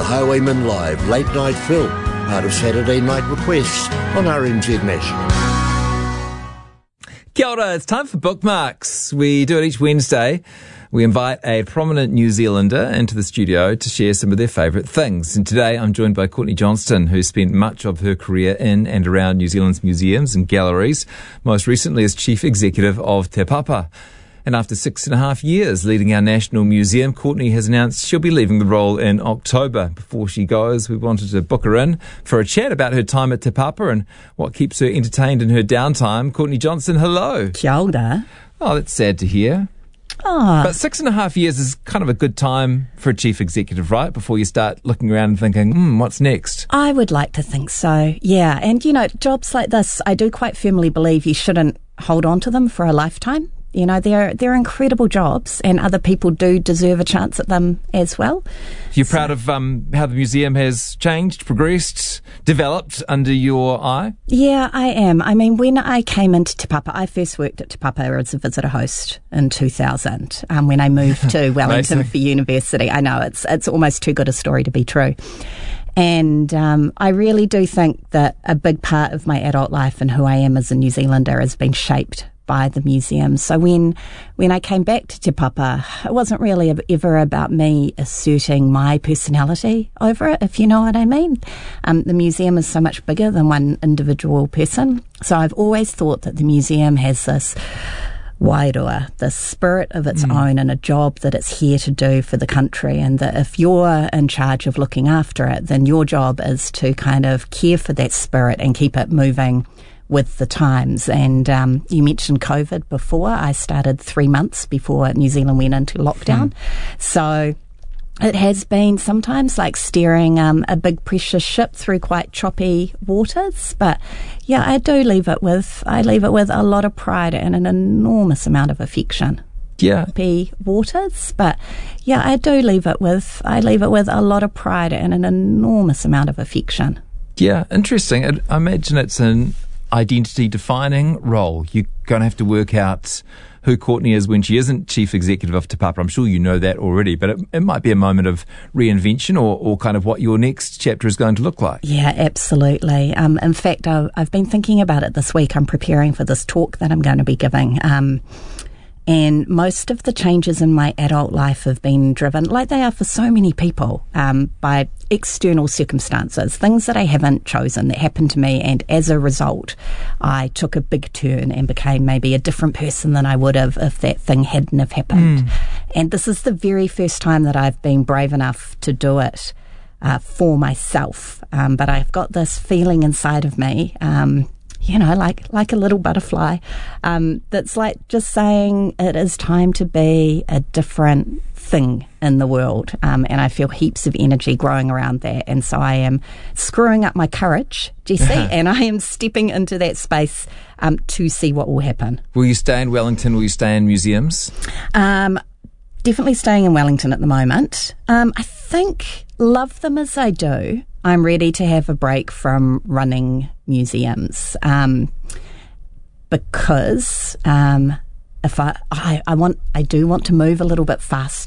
the Highwayman Live late night film, part of Saturday Night Requests on RNZ National. Kia ora, it's time for Bookmarks. We do it each Wednesday. We invite a prominent New Zealander into the studio to share some of their favourite things. And today I'm joined by Courtney Johnston, who spent much of her career in and around New Zealand's museums and galleries, most recently as Chief Executive of Te Papa. And after 6.5 years leading our National Museum, Courtney has announced she'll be leaving the role in October. Before she goes, we wanted to book her in for a chat about her time at Te Papa and what keeps her entertained in her downtime. Courtney Johnston, hello. Kia ora. Oh, that's sad to hear. Oh. But 6.5 years is kind of a good time for a chief executive, right? Before you start looking around and thinking, what's next? I would like to think so, yeah. And, jobs like this, I do quite firmly believe you shouldn't hold on to them for a lifetime. They're incredible jobs, and other people do deserve a chance at them as well. You're proud of how the museum has changed, progressed, developed under your eye? Yeah, I am. I mean, when I came into Te Papa, I first worked at Te Papa as a visitor host in 2000 when I moved to Wellington for university. I know, it's almost too good a story to be true. And I really do think that a big part of my adult life and who I am as a New Zealander has been shaped by the museum. So when I came back to Te Papa, it wasn't really ever about me asserting my personality over it, if you know what I mean. The museum is so much bigger than one individual person. So I've always thought that the museum has this wairua, the spirit of its own, and a job that it's here to do for the country, and that if you're in charge of looking after it, then your job is to kind of care for that spirit and keep it moving with the times. And you mentioned COVID before. I started 3 months before New Zealand went into lockdown. So it has been sometimes like steering a big precious ship through quite choppy waters. But yeah, I leave it with a lot of pride and an enormous amount of affection. Yeah. Choppy waters. But yeah, I leave it with a lot of pride and an enormous amount of affection. Yeah, interesting. I imagine it's an identity-defining role. You're going to have to work out who Courtney is when she isn't Chief Executive of Te Papa. I'm sure you know that already, but it might be a moment of reinvention or kind of what your next chapter is going to look like. Yeah, absolutely. In fact, I've been thinking about it this week. I'm preparing for this talk that I'm going to be giving. And most of the changes in my adult life have been driven, like they are for so many people, by external circumstances, things that I haven't chosen that happened to me. And as a result, I took a big turn and became maybe a different person than I would have if that thing hadn't have happened. And this is the very first time that I've been brave enough to do it for myself. But I've got this feeling inside of me, like a little butterfly, that's like just saying it is time to be a different thing in the world. And I feel heaps of energy growing around that. And so I am screwing up my courage, Jesse, and I am stepping into that space to see what will happen. Will you stay in Wellington? Will you stay in museums? Definitely staying in Wellington at the moment. I think, love them as I do, I'm ready to have a break from running museums, because if I do want to move a little bit faster.